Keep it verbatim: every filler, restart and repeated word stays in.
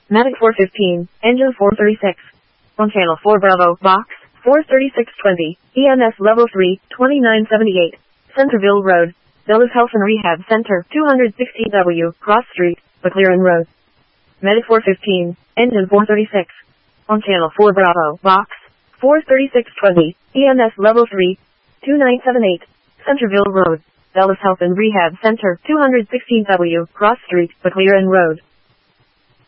Matic four fifteen, engine four thirty-six. On channel four Bravo, box, four thirty-six twenty, E M S level three, twenty-nine seventy-eight, Centerville Road, Villas Health and Rehab Center, two sixteen W, Cross Street, McLaren Road. Medic four fifteen, engine four thirty-six. On channel four Bravo, box, four thirty-six twenty, E M S level three, twenty-nine seventy-eight, Centerville Road, Villas Health and Rehab Center, two sixteen W, Cross Street, McLaren Road.